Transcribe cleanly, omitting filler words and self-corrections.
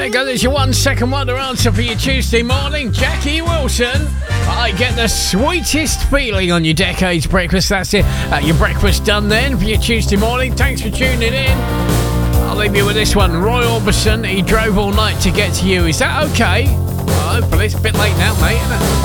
There you go, there's your 1 second wonder answer for your Tuesday morning. Jackie Wilson, I get the sweetest feeling on your Decades breakfast. That's it. Your breakfast done then for your Tuesday morning. Thanks for tuning in. I'll leave you with this one. Roy Orbison, he drove all night to get to you. Is that okay? Well, hopefully it's a bit late now, mate, isn't it?